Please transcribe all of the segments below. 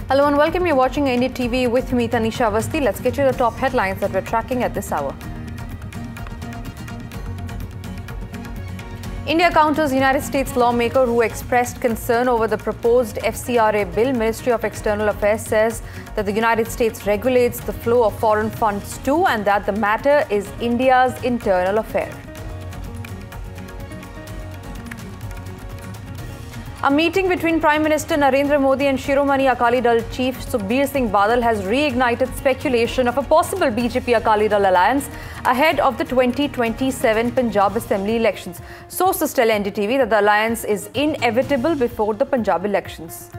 Hello and welcome. You're watching India TV with me, Tanisha Avasti. Let's get you the top headlines that we're tracking at this hour. India counters United States lawmaker who expressed concern over the proposed FCRA bill. Ministry of External Affairs says that the United States regulates the flow of foreign funds too and that the matter is India's internal affair. A meeting between Prime Minister Narendra Modi and Shiromani Akali Dal chief Sukhbir Singh Badal has reignited speculation of a possible BJP Akali Dal alliance ahead of the 2027 Punjab Assembly elections. Sources tell NDTV that the alliance is inevitable before the Punjab elections.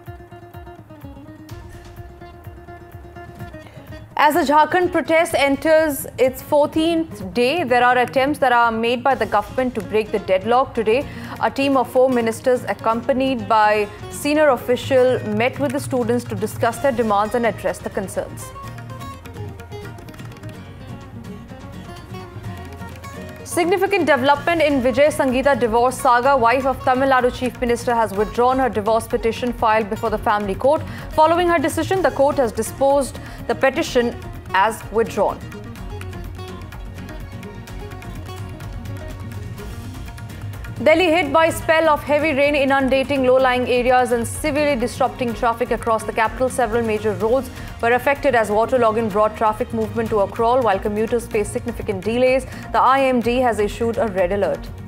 As the Jharkhand protest enters its 14th day, there are attempts that are made by the government to break the deadlock. Today, a team of 4 ministers accompanied by senior officials met with the students to discuss their demands and address the concerns. Significant development in Vijay Sangeeta divorce saga. Wife of Tamil Nadu Chief Minister has withdrawn her divorce petition filed before the family court. Following her decision, the court has disposed the petition as withdrawn. Delhi hit by spell of heavy rain inundating low-lying areas and severely disrupting traffic across the capital. Several major roads were affected as waterlogging brought traffic movement to a crawl while commuters face significant delays. The IMD has issued a red alert.